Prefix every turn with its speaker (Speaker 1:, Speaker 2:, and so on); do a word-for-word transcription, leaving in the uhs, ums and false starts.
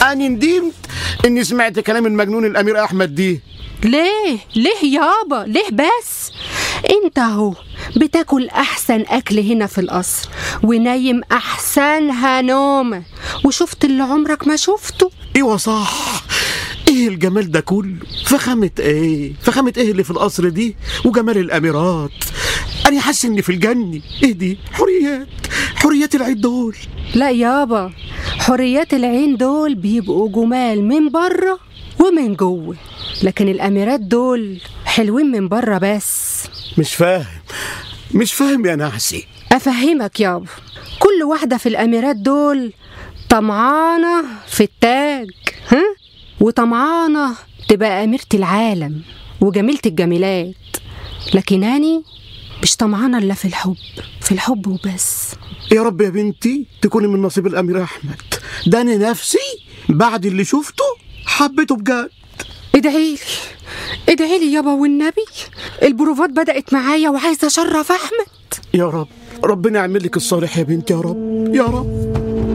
Speaker 1: أنا ندمت إني سمعت كلام المجنون الأمير أحمد دي.
Speaker 2: ليه؟ ليه يابا؟ ليه بس؟ انت اهو بتاكل احسن اكل هنا في القصر، ونايم احسنها نومه، وشفت اللي عمرك ما شفته.
Speaker 1: ايوه صح. ايه الجمال ده كله؟ فخامة ايه؟ فخامة ايه اللي في القصر دي؟ وجمال الاميرات. انا حاسس اني في الجنة. ايه دي؟ حريات حريات العين دول.
Speaker 2: لا يابا، حريات العين دول بيبقوا جمال من بره ومن جوه، لكن الاميرات دول حلوين من بره بس.
Speaker 1: مش فاهم مش فاهم يا نحسي.
Speaker 2: افهمك يابا، كل واحدة في الاميرات دول طمعانة في التاج، ها؟ وطمعانة تبقى أميرة العالم وجميلة الجميلات، لكن أنا مش طمعانة إلا في الحب، في الحب وبس.
Speaker 1: يا رب يا بنتي تكوني من نصيب الأمير أحمد ده. أنا نفسي بعد اللي شفته حبيته بجد.
Speaker 2: ادعيلي ادعيلي يابا والنبي، البروفات بدأت معايا وعايزة أشرف أحمد.
Speaker 1: يا رب ربنا يعمل لك الصالح يا بنتي، يا رب يا رب.